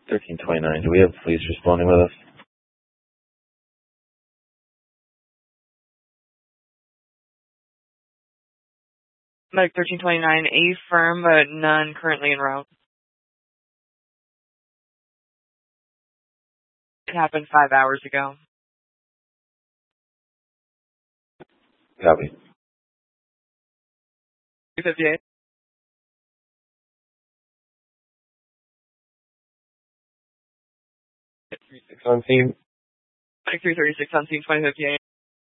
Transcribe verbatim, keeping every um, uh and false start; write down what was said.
thirteen twenty-nine. Do we have police responding with us? Medic thirteen twenty-nine, A firm, but none currently en route. It happened five hours ago. Copy. two fifty-eight. On scene. Medic three thirty-six on scene, twenty fifty-eight.